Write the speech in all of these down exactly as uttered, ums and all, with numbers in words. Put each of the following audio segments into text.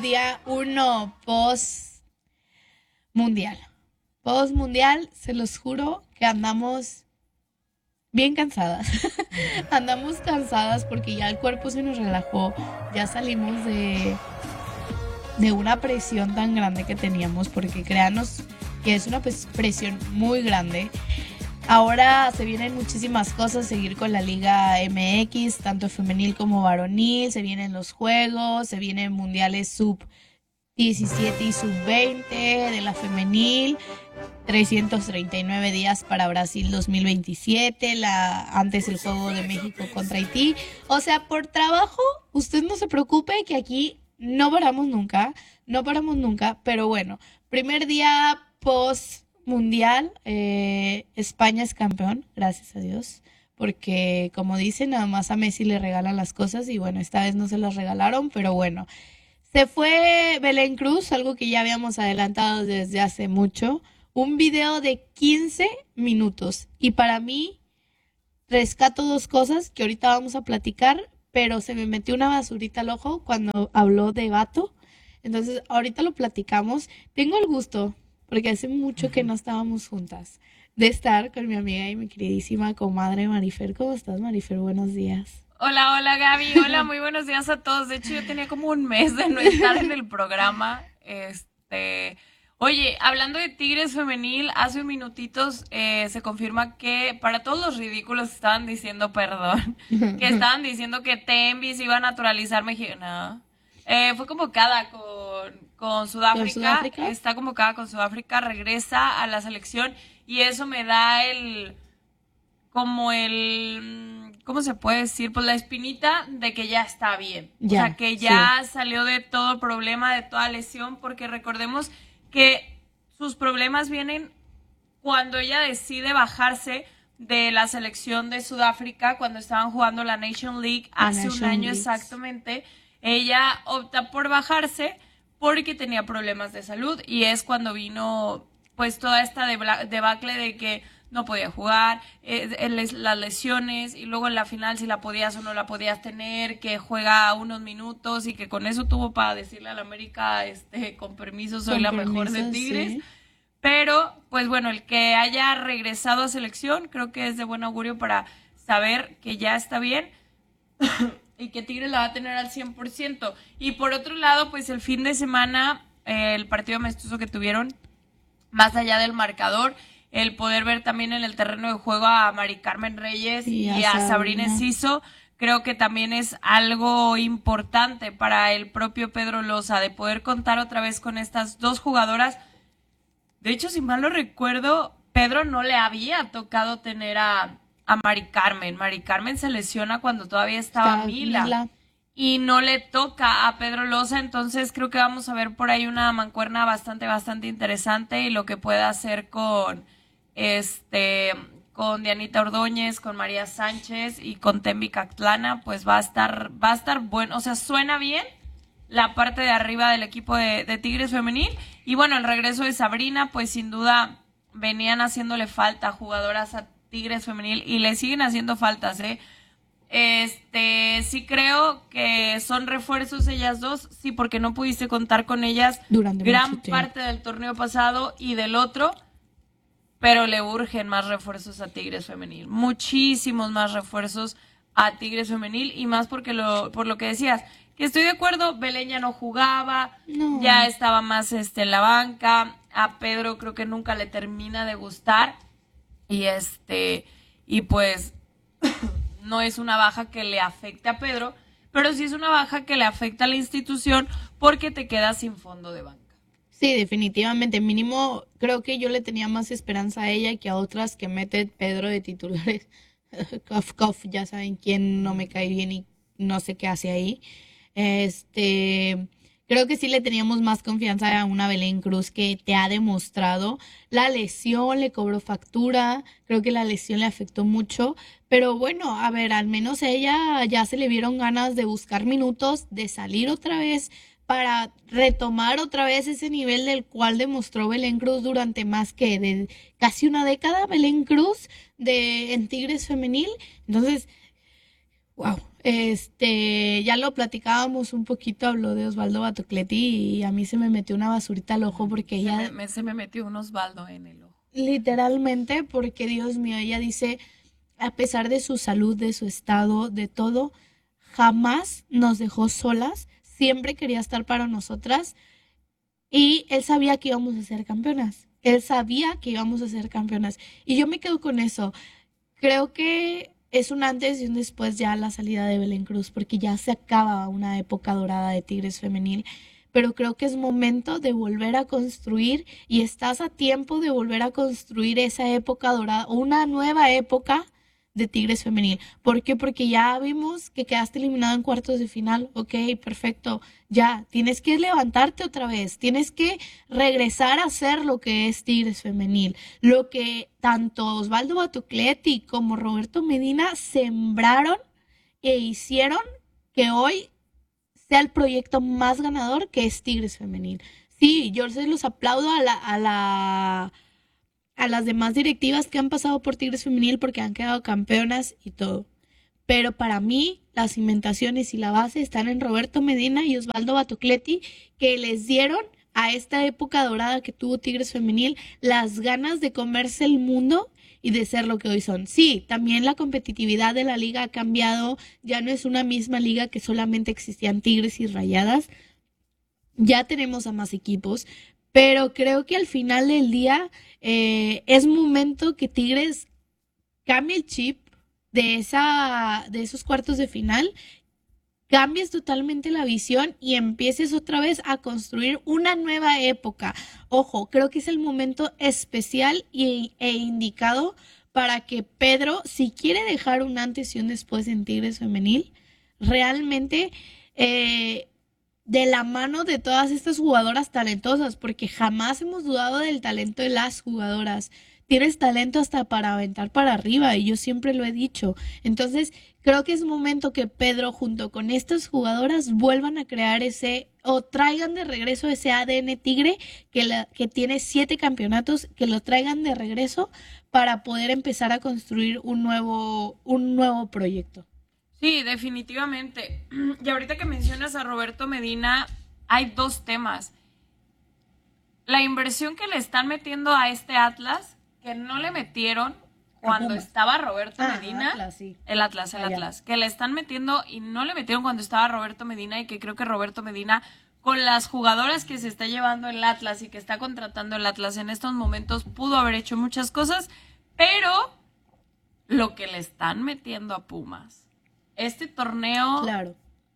Día uno, post mundial. Post mundial, se los juro que andamos bien cansadas. Andamos cansadas porque ya el cuerpo se nos relajó. Ya salimos de, de una presión tan grande que teníamos, porque créanos que es una presión muy grande. Ahora se vienen muchísimas cosas, seguir con la Liga M X, tanto femenil como varonil, se vienen los juegos, se vienen mundiales sub diecisiete y sub veinte de la femenil, trescientos treinta y nueve días para Brasil dos mil veintisiete, la, antes el juego de México contra Haití. O sea, por trabajo, usted no se preocupe que aquí no paramos nunca, no paramos nunca, pero bueno, primer día post mundial, eh, España es campeón, gracias a Dios, porque como dicen, nada más a Messi le regalan las cosas y bueno, esta vez no se las regalaron, pero bueno, se fue Belén Cruz, algo que ya habíamos adelantado desde hace mucho, un video de quince minutos y para mí rescato dos cosas que ahorita vamos a platicar, pero se me metió una basurita al ojo cuando habló de Vato, entonces ahorita lo platicamos. Tengo el gusto, porque hace mucho que no estábamos juntas, de estar con mi amiga y mi queridísima comadre Marifer. ¿Cómo estás, Marifer? Buenos días. Hola, hola Gaby, hola, muy buenos días a todos. De hecho, yo tenía como un mes de no estar en el programa. Este, oye, hablando de Tigres femenil, hace un minutitos eh, se confirma que para todos los ridículos que estaban diciendo, perdón, que estaban diciendo que Tembi se iba a naturalizar mexicana. Eh, fue convocada con, con Sudáfrica, Sudáfrica, está convocada con Sudáfrica, regresa a la selección y eso me da el, como el, ¿cómo se puede decir? Pues la espinita de que ya está bien, ya, o sea, que ya sí. salió de todo problema, de toda lesión, porque recordemos que sus problemas vienen cuando ella decide bajarse de la selección de Sudáfrica, cuando estaban jugando la Nation League hace un año exactamente. Ella opta por bajarse porque tenía problemas de salud y es cuando vino pues toda esta debacle de que no podía jugar, eh, las lesiones y luego en la final si la podías o no la podías tener, que juega unos minutos y que con eso tuvo para decirle a la América, este, con permiso, soy con la permiso, mejor de Tigres. Sí. Pero pues bueno, el que haya regresado a selección creo que es de buen augurio para saber que ya está bien. Y que Tigres la va a tener al cien por ciento. Y por otro lado, pues el fin de semana, eh, el partido amistoso que tuvieron, más allá del marcador, el poder ver también en el terreno de juego a Mari Carmen Reyes y, y a Sabrina Enciso, creo que también es algo importante para el propio Pedro Loza, de poder contar otra vez con estas dos jugadoras. De hecho, si mal no recuerdo, Pedro no le había tocado tener a... a Mari Carmen. Mari Carmen se lesiona cuando todavía estaba Está Mila, Mila y no le toca a Pedro Loza, entonces creo que vamos a ver por ahí una mancuerna bastante, bastante interesante y lo que pueda hacer con este, con Dianita Ordóñez, con María Sánchez y con Tembi Cactlana, pues va a estar, va a estar bueno, o sea, suena bien la parte de arriba del equipo de, de Tigres femenil y bueno, el regreso de Sabrina, pues sin duda venían haciéndole falta jugadoras a Tigres femenil y le siguen haciendo faltas, ¿eh? Este, sí creo que son refuerzos ellas dos, sí, porque no pudiste contar con ellas durante gran parte del torneo pasado y del otro, pero le urgen más refuerzos a Tigres femenil, muchísimos más refuerzos a Tigres femenil y más porque lo, por lo que decías, que estoy de acuerdo, Belén ya no jugaba, no. ya estaba más este, en la banca, a Pedro creo que nunca le termina de gustar. Y este, y pues no es una baja que le afecte a Pedro, pero sí es una baja que le afecta a la institución porque te quedas sin fondo de banca. Sí, definitivamente, mínimo creo que yo le tenía más esperanza a ella que a otras que mete Pedro de titulares. Cof, cof, ya saben quién no me cae bien y no sé qué hace ahí. Este... Creo que sí le teníamos más confianza a una Belén Cruz que te ha demostrado. La lesión le cobró factura, creo que la lesión le afectó mucho, pero bueno, a ver, al menos a ella ya se le vieron ganas de buscar minutos, de salir otra vez para retomar otra vez ese nivel del cual demostró Belén Cruz durante más que de casi una década, Belén Cruz de en Tigres femenil. Entonces, wow, Este, ya lo platicábamos un poquito, habló de Osvaldo Batocletti y a mí se me metió una basurita al ojo porque Se ella, me, me- se me metió un Osvaldo en el ojo. literalmente, porque Dios mío, ella dice, a pesar de su salud, de su estado, de todo, jamás nos dejó solas, siempre quería estar para nosotras y él sabía que íbamos a ser campeonas. Él sabía que íbamos a ser campeonas. Y yo me quedo con eso. Creo que es un antes y un después ya la salida de Belén Cruz, porque ya se acaba una época dorada de Tigres femenil. Pero creo que es momento de volver a construir y estás a tiempo de volver a construir esa época dorada, una nueva época de Tigres femenil. ¿Por qué? Porque ya vimos que quedaste eliminado en cuartos de final. Ok, perfecto. Ya, tienes que levantarte otra vez. Tienes que regresar a ser lo que es Tigres femenil. Lo que tanto Osvaldo Batocletti como Roberto Medina sembraron e hicieron que hoy sea el proyecto más ganador que es Tigres femenil. Sí, yo se los aplaudo a la, a la a las demás directivas que han pasado por Tigres Femenil porque han quedado campeonas y todo. Pero para mí, las cimentaciones y la base están en Roberto Medina y Osvaldo Batocletti, que les dieron a esta época dorada que tuvo Tigres Femenil las ganas de comerse el mundo y de ser lo que hoy son. Sí, también la competitividad de la liga ha cambiado, ya no es una misma liga que solamente existían Tigres y Rayadas, ya tenemos a más equipos, pero creo que al final del día eh, es momento que Tigres cambie el chip de esa, de esos cuartos de final, cambies totalmente la visión y empieces otra vez a construir una nueva época. Ojo, creo que es el momento especial y, e indicado para que Pedro, si quiere dejar un antes y un después en Tigres femenil, realmente eh, de la mano de todas estas jugadoras talentosas, porque jamás hemos dudado del talento de las jugadoras. Tienes talento hasta para aventar para arriba y yo siempre lo he dicho. Entonces, creo que es momento que Pedro junto con estas jugadoras vuelvan a crear ese o traigan de regreso ese A D N Tigre que, la, que tiene siete campeonatos, que lo traigan de regreso para poder empezar a construir un nuevo, un nuevo proyecto. Sí, definitivamente. Y ahorita que mencionas a Roberto Medina, hay dos temas. La inversión que le están metiendo a este Atlas, que no le metieron cuando estaba Roberto Ah, Medina. Atlas, sí. El Atlas, el Ah, ya. Atlas. Que le están metiendo y no le metieron cuando estaba Roberto Medina y que creo que Roberto Medina, con las jugadoras que se está llevando el Atlas y que está contratando el Atlas en estos momentos, pudo haber hecho muchas cosas, pero lo que le están metiendo a Pumas. Este torneo, Claro.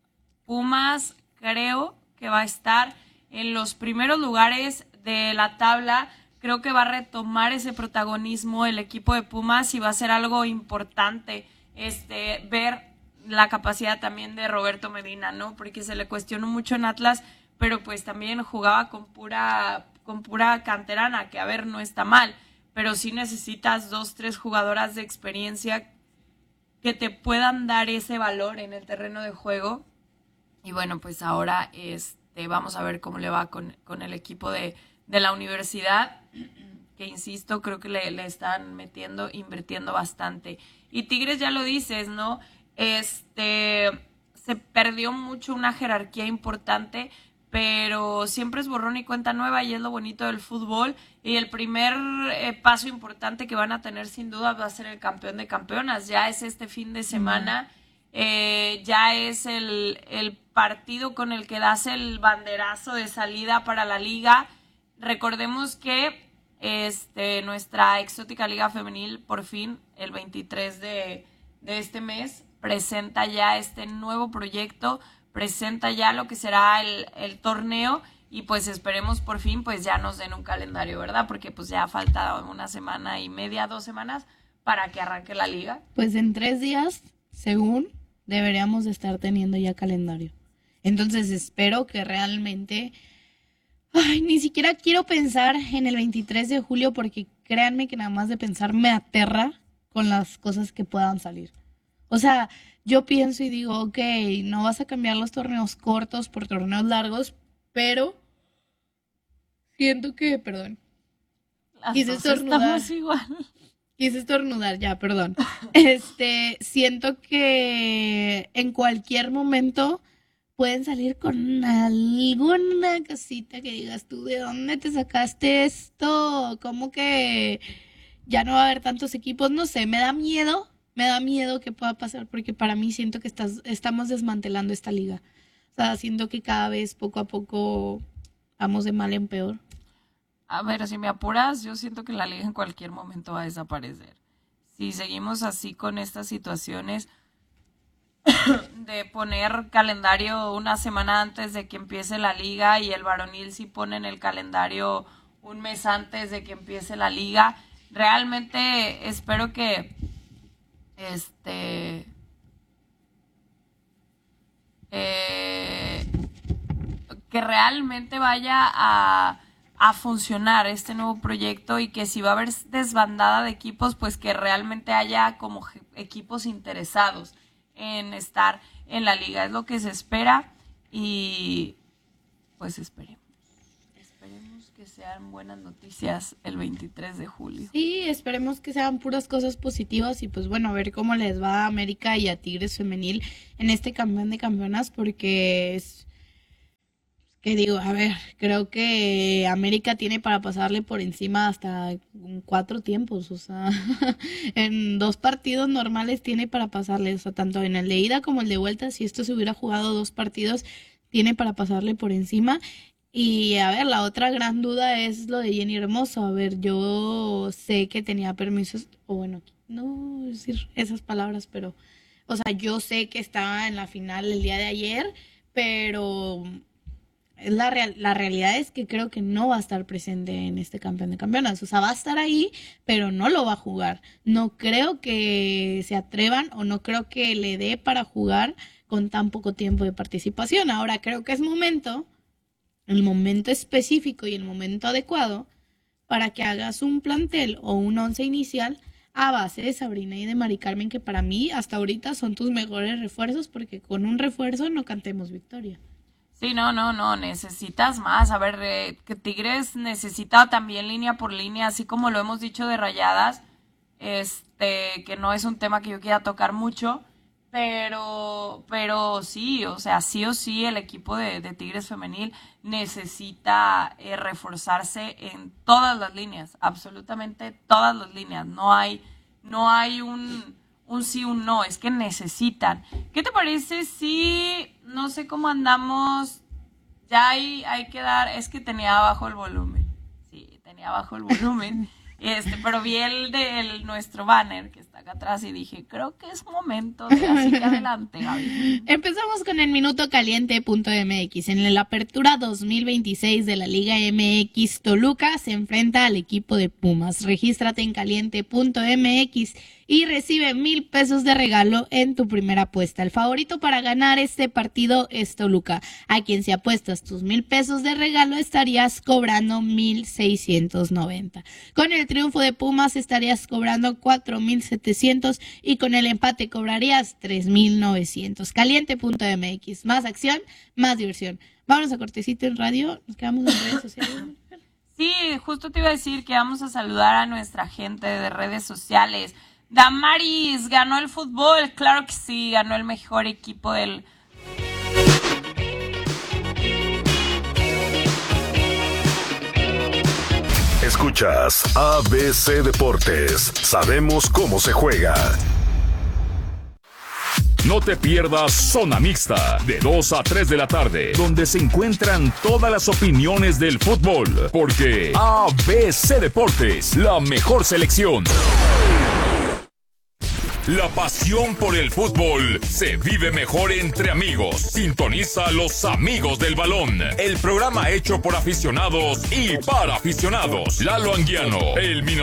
Pumas creo que va a estar en los primeros lugares de la tabla. Creo que va a retomar ese protagonismo el equipo de Pumas y va a ser algo importante este ver la capacidad también de Roberto Medina, ¿no? Porque se le cuestionó mucho en Atlas, pero pues también jugaba con pura con pura canterana, que a ver, no está mal, pero sí necesitas dos, tres jugadoras de experiencia que te puedan dar ese valor en el terreno de juego. Y bueno, pues ahora este, vamos a ver cómo le va con, con el equipo de, de la universidad, que insisto, creo que le, le están metiendo, invirtiendo bastante. Y Tigres, ya lo dices, ¿no? Este, se perdió mucho una jerarquía importante, pero siempre es borrón y cuenta nueva y es lo bonito del fútbol. Y el primer eh, paso importante que van a tener sin duda va a ser el campeón de campeonas. Ya es este fin de semana, eh, ya es el, el partido con el que das el banderazo de salida para la liga. Recordemos que este, nuestra exótica liga femenil por fin el veintitrés de, de este mes presenta ya este nuevo proyecto, presenta ya lo que será el, el torneo y pues esperemos por fin pues ya nos den un calendario, ¿verdad? Porque pues ya falta una semana y media, dos semanas para que arranque la liga. Pues en tres días, según, deberíamos de estar teniendo ya calendario. Entonces espero que realmente... Ay, ni siquiera quiero pensar en el veintitrés de julio porque créanme que nada más de pensar me aterra con las cosas que puedan salir. O sea, yo pienso y digo, ok, no vas a cambiar los torneos cortos por torneos largos, pero siento que, perdón, Las quise dos estornudar. estamos igual. Quise estornudar ya, perdón. Este, siento que en cualquier momento pueden salir con alguna cosita que digas tú, ¿de dónde te sacaste esto? ¿Cómo que ya no va a haber tantos equipos? No sé, me da miedo, me da miedo que pueda pasar porque para mí siento que estás, estamos desmantelando esta liga. O sea, siento que cada vez poco a poco vamos de mal en peor. A ver, si me apuras, yo siento que la liga en cualquier momento va a desaparecer. Si seguimos así con estas situaciones de poner calendario una semana antes de que empiece la liga y el varonil si ponen el calendario un mes antes de que empiece la liga, realmente espero que este eh, que realmente vaya a a funcionar este nuevo proyecto y que si va a haber desbandada de equipos, pues que realmente haya como equipos interesados en estar en la liga. Es lo que se espera y pues esperemos. Esperemos que sean buenas noticias el veintitrés de julio. Sí, esperemos que sean puras cosas positivas y pues bueno, a ver cómo les va a América y a Tigres Femenil en este campeón de campeonas porque es... Que digo, a ver, creo que América tiene para pasarle por encima hasta cuatro tiempos, o sea, en dos partidos normales tiene para pasarle, o sea, tanto en el de ida como el de vuelta, si esto se hubiera jugado dos partidos, tiene para pasarle por encima. Y a ver, la otra gran duda es lo de Jenny Hermoso, a ver, yo sé que tenía permisos, o bueno, no decir esas palabras, pero, o sea, yo sé que estaba en la final el día de ayer, pero... La, real, la realidad es que creo que no va a estar presente en este campeón de campeonas. O sea, va a estar ahí, pero no lo va a jugar. No creo que se atrevan o no creo que le dé para jugar con tan poco tiempo de participación. Ahora creo que es momento, el momento específico y el momento adecuado para que hagas un plantel o un once inicial a base de Sabrina y de Mari Carmen, que para mí hasta ahorita son tus mejores refuerzos, porque con un refuerzo no cantemos victoria. Sí, no, no, no, necesitas más. A ver, eh, que Tigres necesita también línea por línea, así como lo hemos dicho de Rayadas, este, que no es un tema que yo quiera tocar mucho, pero, pero sí, o sea, sí o sí el equipo de, de Tigres Femenil necesita eh, reforzarse en todas las líneas, absolutamente todas las líneas. No hay, no hay un... un sí, un no, es que necesitan. ¿Qué te parece si, no sé cómo andamos, ya hay, hay que dar, es que tenía abajo el volumen, sí, tenía abajo el volumen, este, pero vi el de el, nuestro banner que está acá atrás y dije, creo que es momento de así que adelante, Gaby. Empezamos con el minuto caliente punto eme equis. En la apertura dos mil veintiséis de la Liga eme equis, Toluca se enfrenta al equipo de Pumas. Regístrate en caliente punto eme equis y recibe mil pesos de regalo en tu primera apuesta. El favorito para ganar este partido es Toluca, a quien si apuestas tus mil pesos de regalo estarías cobrando mil seiscientos noventa. Con el triunfo de Pumas estarías cobrando cuatro mil setecientos y con el empate cobrarías tres mil novecientos. caliente punto eme equis, más acción, más diversión. Vámonos a cortecito en radio, nos quedamos en redes sociales. Sí, justo te iba a decir que vamos a saludar a nuestra gente de redes sociales. Damaris, ganó el fútbol, claro que sí, ganó el mejor equipo del... Escuchas A B C Deportes, sabemos cómo se juega. No te pierdas Zona Mixta, de dos a tres de la tarde, donde se encuentran todas las opiniones del fútbol, porque A B C Deportes, la mejor selección. La pasión por el fútbol se vive mejor entre amigos. Sintoniza a Los Amigos del Balón, el programa hecho por aficionados y para aficionados. Lalo Anguiano, el Mino